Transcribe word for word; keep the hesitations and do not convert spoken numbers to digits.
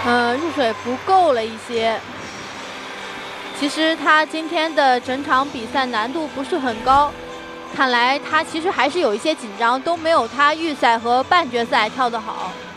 呃，入水不够了一些。其实他今天的整场比赛难度不是很高，看来他其实还是有一些紧张，都没有他预赛和半决赛跳得好。